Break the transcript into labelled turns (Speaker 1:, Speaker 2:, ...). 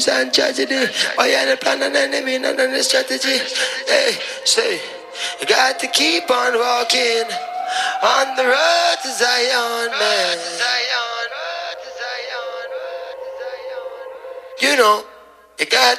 Speaker 1: and tragedy. Why you the plan and enemy, none of the strategy. Hey, say, you got to keep on walking on the road to Zion, man. You know, you got